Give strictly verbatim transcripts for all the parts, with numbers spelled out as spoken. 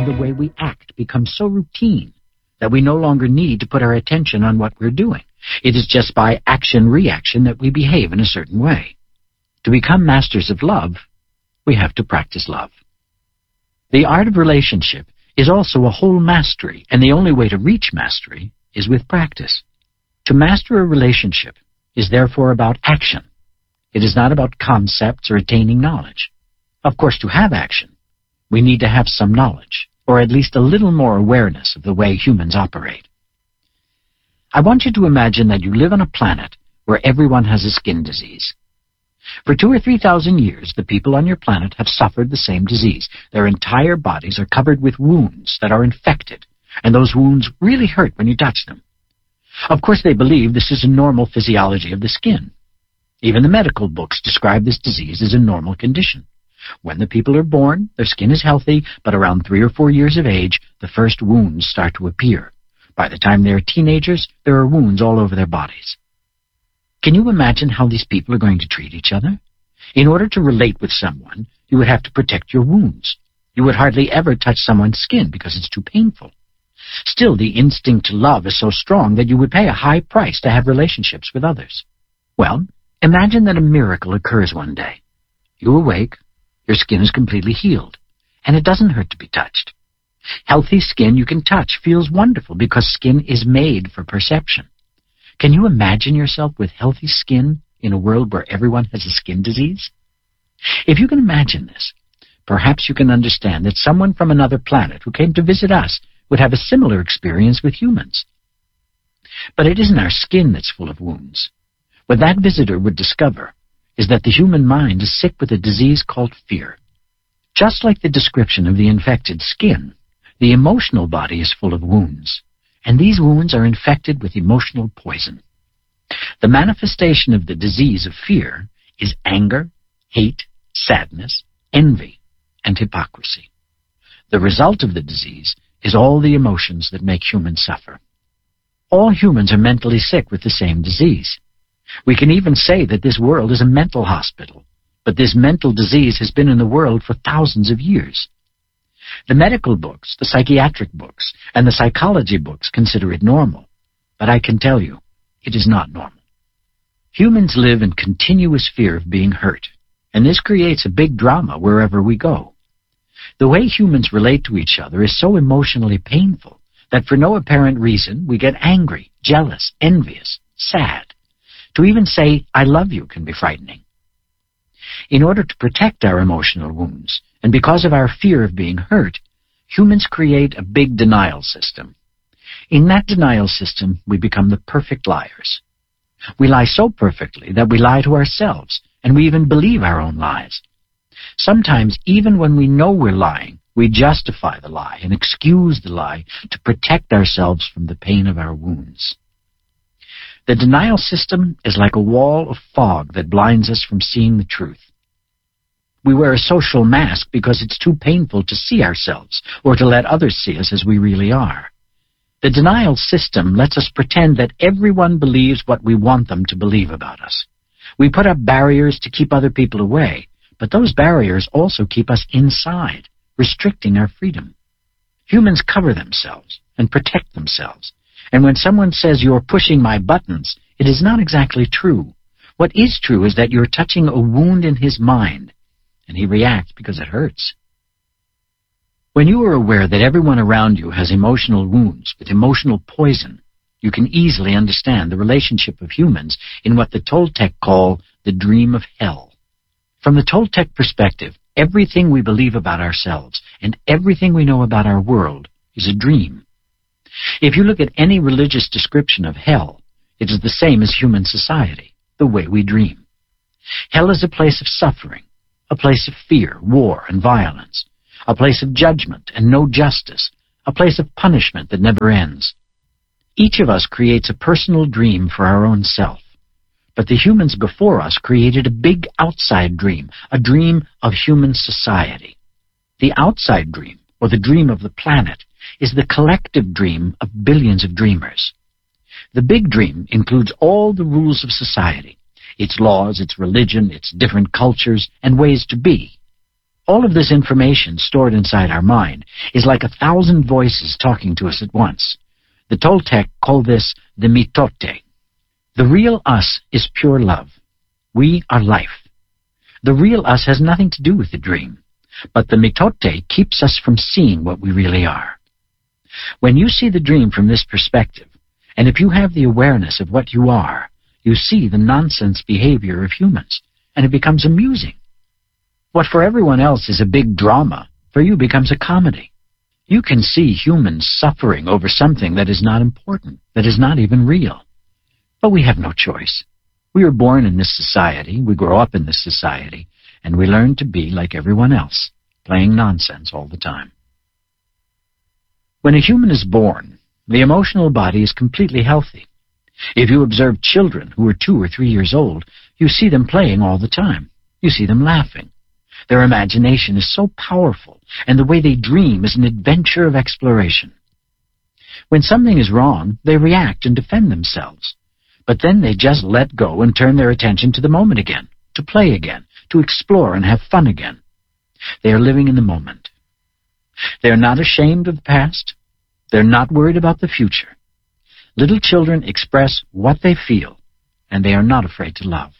and the way we act becomes so routine that we no longer need to put our attention on what we're doing. It is just by action-reaction that we behave in a certain way. To become masters of love, we have to practice love. The art of relationship is also a whole mastery, and the only way to reach mastery is with practice. To master a relationship is therefore about action. It is not about concepts or attaining knowledge. Of course, to have action, we need to have some knowledge, or at least a little more awareness of the way humans operate. I want you to imagine that you live on a planet where everyone has a skin disease. For two or three thousand years, the people on your planet have suffered the same disease. Their entire bodies are covered with wounds that are infected, and those wounds really hurt when you touch them. Of course, they believe this is a normal physiology of the skin. Even the medical books describe this disease as a normal condition. When the people are born, their skin is healthy, but around three or four years of age, the first wounds start to appear. By the time they are teenagers, there are wounds all over their bodies. Can you imagine how these people are going to treat each other? In order to relate with someone, you would have to protect your wounds. You would hardly ever touch someone's skin because it's too painful. Still, the instinct to love is so strong that you would pay a high price to have relationships with others. Well, imagine that a miracle occurs one day. You awake, your skin is completely healed, and it doesn't hurt to be touched. Healthy skin you can touch feels wonderful because skin is made for perception. Can you imagine yourself with healthy skin in a world where everyone has a skin disease? If you can imagine this, perhaps you can understand that someone from another planet who came to visit us would have a similar experience with humans. But it isn't our skin that's full of wounds. What that visitor would discover is that the human mind is sick with a disease called fear. Just like the description of the infected skin, the emotional body is full of wounds, and these wounds are infected with emotional poison. The manifestation of the disease of fear is anger, hate, sadness, envy, and hypocrisy. The result of the disease is all the emotions that make humans suffer. All humans are mentally sick with the same disease. We can even say that this world is a mental hospital, but this mental disease has been in the world for thousands of years. The medical books, the psychiatric books, and the psychology books consider it normal, but I can tell you, it is not normal. Humans live in continuous fear of being hurt, and this creates a big drama wherever we go. The way humans relate to each other is so emotionally painful that for no apparent reason we get angry, jealous, envious, sad. To even say, I love you, can be frightening. In order to protect our emotional wounds, and because of our fear of being hurt, humans create a big denial system. In that denial system, we become the perfect liars. We lie so perfectly that we lie to ourselves, and we even believe our own lies. Sometimes, even when we know we're lying, we justify the lie and excuse the lie to protect ourselves from the pain of our wounds. The denial system is like a wall of fog that blinds us from seeing the truth. We wear a social mask because it's too painful to see ourselves or to let others see us as we really are. The denial system lets us pretend that everyone believes what we want them to believe about us. We put up barriers to keep other people away, but those barriers also keep us inside, restricting our freedom. Humans cover themselves and protect themselves. And when someone says you're pushing my buttons, it is not exactly true. What is true is that you're touching a wound in his mind, and he reacts because it hurts. When you are aware that everyone around you has emotional wounds with emotional poison, you can easily understand the relationship of humans in what the Toltec call the dream of hell. From the Toltec perspective, everything we believe about ourselves and everything we know about our world is a dream. If you look at any religious description of hell, it is the same as human society, the way we dream. Hell is a place of suffering, a place of fear, war, and violence, a place of judgment and no justice, a place of punishment that never ends. Each of us creates a personal dream for our own self, but the humans before us created a big outside dream, a dream of human society. The outside dream, or the dream of the planet, is the collective dream of billions of dreamers. The big dream includes all the rules of society, its laws, its religion, its different cultures, and ways to be. All of this information stored inside our mind is like a thousand voices talking to us at once. The Toltec call this the mitote. The real us is pure love. We are life. The real us has nothing to do with the dream, but the mitote keeps us from seeing what we really are. When you see the dream from this perspective, and if you have the awareness of what you are, you see the nonsense behavior of humans, and it becomes amusing. What for everyone else is a big drama, for you becomes a comedy. You can see humans suffering over something that is not important, that is not even real. But we have no choice. We are born in this society, we grow up in this society, and we learn to be like everyone else, playing nonsense all the time. When a human is born, the emotional body is completely healthy. If you observe children who are two or three years old, you see them playing all the time. You see them laughing. Their imagination is so powerful, and the way they dream is an adventure of exploration. When something is wrong, they react and defend themselves. But then they just let go and turn their attention to the moment again, to play again, to explore and have fun again. They are living in the moment. They are not ashamed of the past. They're not worried about the future. Little children express what they feel, and they are not afraid to love.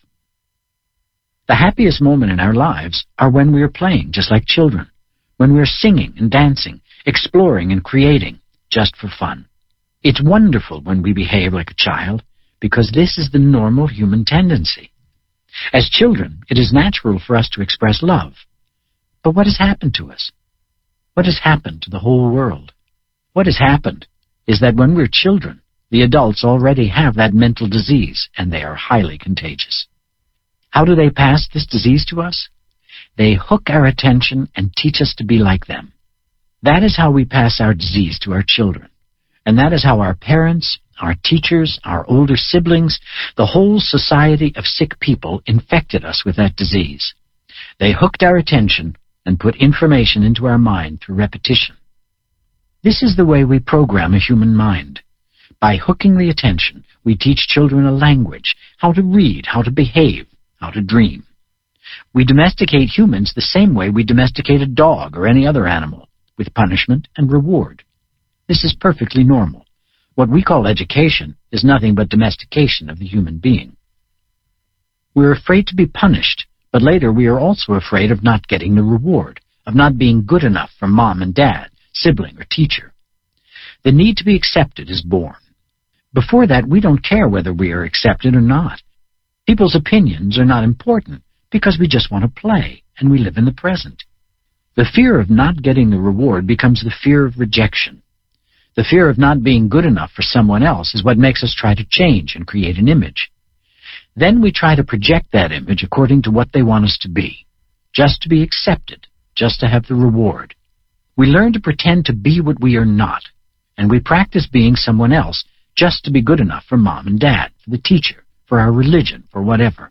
The happiest moment in our lives are when we are playing just like children, when we are singing and dancing, exploring and creating just for fun. It's wonderful when we behave like a child, because this is the normal human tendency. As children, it is natural for us to express love. But what has happened to us? What has happened to the whole world? What has happened is that when we're children, the adults already have that mental disease, and they are highly contagious. How do they pass this disease to us? They hook our attention and teach us to be like them. That is how we pass our disease to our children. And that is how our parents, our teachers, our older siblings, the whole society of sick people infected us with that disease. They hooked our attention and put information into our mind through repetition. This is the way we program a human mind. By hooking the attention, we teach children a language, how to read, how to behave, how to dream. We domesticate humans the same way we domesticate a dog or any other animal, with punishment and reward. This is perfectly normal. What we call education is nothing but domestication of the human being. We're afraid to be punished, but later we are also afraid of not getting the reward, of not being good enough for mom and dad, sibling or teacher. The need to be accepted is born. Before that, we don't care whether we are accepted or not. People's opinions are not important because we just want to play and we live in the present. The fear of not getting the reward becomes the fear of rejection. The fear of not being good enough for someone else is what makes us try to change and create an image. Then we try to project that image according to what they want us to be, just to be accepted, just to have the reward. We learn to pretend to be what we are not, and we practice being someone else just to be good enough for mom and dad, for the teacher, for our religion, for whatever.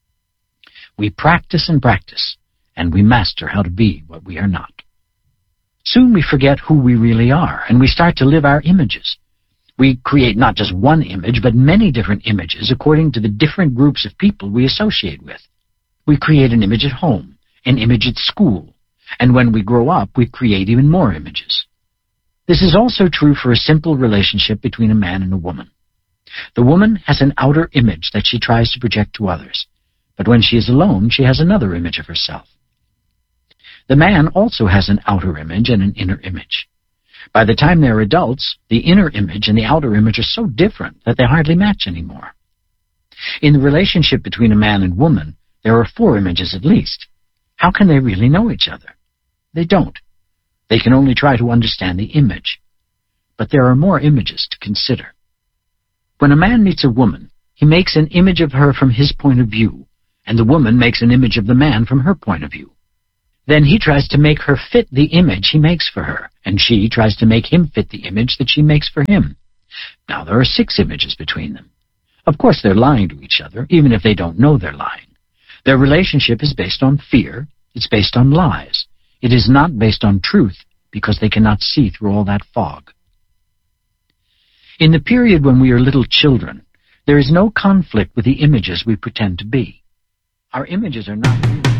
We practice and practice, and we master how to be what we are not. Soon we forget who we really are, and we start to live our images. We create not just one image, but many different images according to the different groups of people we associate with. We create an image at home, an image at school, and when we grow up, we create even more images. This is also true for a simple relationship between a man and a woman. The woman has an outer image that she tries to project to others, but when she is alone, she has another image of herself. The man also has an outer image and an inner image. By the time they're adults, the inner image and the outer image are so different that they hardly match anymore. In the relationship between a man and woman, there are four images at least. How can they really know each other? They don't. They can only try to understand the image. But there are more images to consider. When a man meets a woman, he makes an image of her from his point of view, and the woman makes an image of the man from her point of view. Then he tries to make her fit the image he makes for her, and she tries to make him fit the image that she makes for him. Now there are six images between them. Of course they're lying to each other, even if they don't know they're lying. Their relationship is based on fear. It's based on lies. It is not based on truth, because they cannot see through all that fog. In the period when we are little children, there is no conflict with the images we pretend to be. Our images are not real.